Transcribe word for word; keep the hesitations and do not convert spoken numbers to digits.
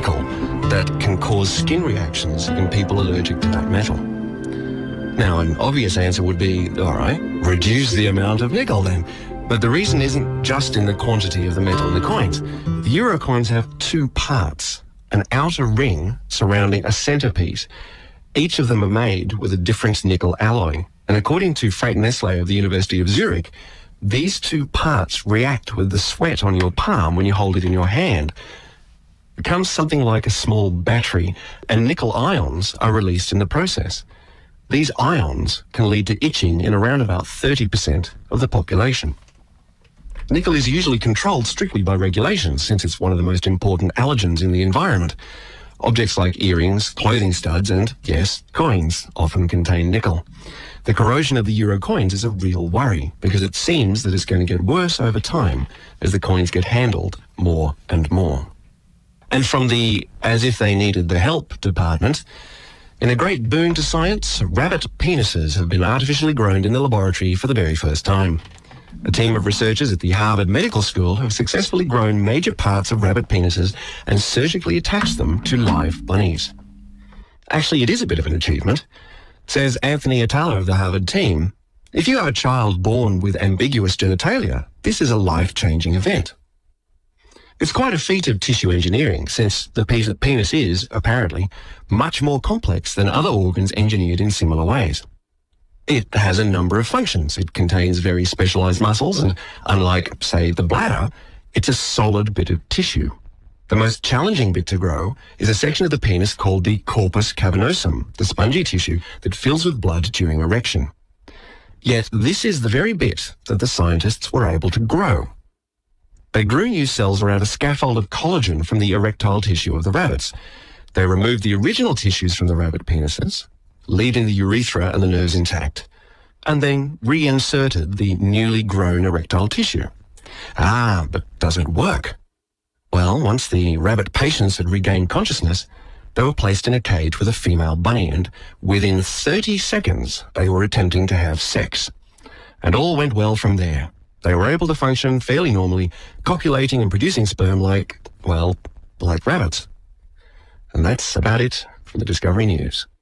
nickel that can cause skin reactions in people allergic to that metal. Now, an obvious answer would be, all right, reduce the amount of nickel then. But the reason isn't just in the quantity of the metal in the coins. The euro coins have two parts, an outer ring surrounding a centerpiece. Each of them are made with a different nickel alloy. And according to Frank Nestle of the University of Zurich, these two parts react with the sweat on your palm when you hold it in your hand. It becomes something like a small battery, and nickel ions are released in the process. These ions can lead to itching in around about thirty percent of the population. Nickel is usually controlled strictly by regulations, since it's one of the most important allergens in the environment. Objects like earrings, clothing studs, and, yes, coins often contain nickel. The corrosion of the euro coins is a real worry, because it seems that it's going to get worse over time as the coins get handled more and more. And from the as if they needed the help department, in a great boon to science, rabbit penises have been artificially grown in the laboratory for the very first time. A team of researchers at the Harvard Medical School have successfully grown major parts of rabbit penises and surgically attached them to live bunnies. Actually, it is a bit of an achievement. Says Anthony Atala of the Harvard team, if you have a child born with ambiguous genitalia, this is a life-changing event. It's quite a feat of tissue engineering, since the penis is, apparently, much more complex than other organs engineered in similar ways. It has a number of functions. It contains very specialized muscles, and unlike, say, the bladder, it's a solid bit of tissue. The most challenging bit to grow is a section of the penis called the corpus cavernosum, the spongy tissue that fills with blood during erection. Yet this is the very bit that the scientists were able to grow. They grew new cells around a scaffold of collagen from the erectile tissue of the rabbits. They removed the original tissues from the rabbit penises, leaving the urethra and the nerves intact, and then reinserted the newly grown erectile tissue. Ah, but does it work? Well, once the rabbit patients had regained consciousness, they were placed in a cage with a female bunny, and within thirty seconds, they were attempting to have sex. And all went well from there. They were able to function fairly normally, copulating and producing sperm like, well, like rabbits. And that's about it from the Discovery News.